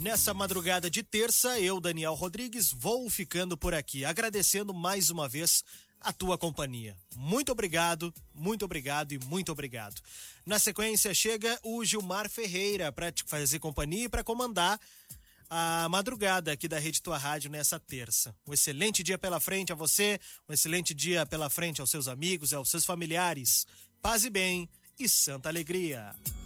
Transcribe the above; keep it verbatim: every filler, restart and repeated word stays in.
Nessa madrugada de terça, eu, Daniel Rodrigues, vou ficando por aqui, agradecendo mais uma vez a tua companhia. Muito obrigado, muito obrigado e muito obrigado. Na sequência, chega o Gilmar Ferreira para te fazer companhia e para comandar a madrugada aqui da Rede Tua Rádio nessa terça. Um excelente dia pela frente a você, um excelente dia pela frente aos seus amigos e aos seus familiares. Paz e bem e santa alegria.